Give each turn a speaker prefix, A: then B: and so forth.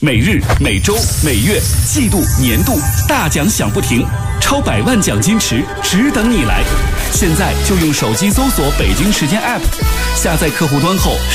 A: 每日、每周、每月、季度、年度大奖响不停，超100万奖金池只等你来！现在就用手机搜索北京时间 App， 下载客户端后